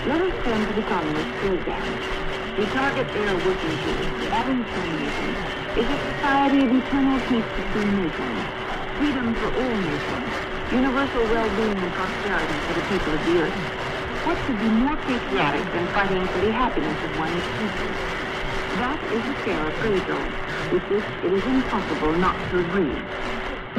Let us turn to the Communist program. The target they are working towards, the Abington Nation, is a society of eternal peace between nations, freedom for all nations, universal well-being and prosperity for the people of the earth. What could be more patriotic than fighting for the happiness of one's people? That is the fair appraisal, with which it is impossible not to agree.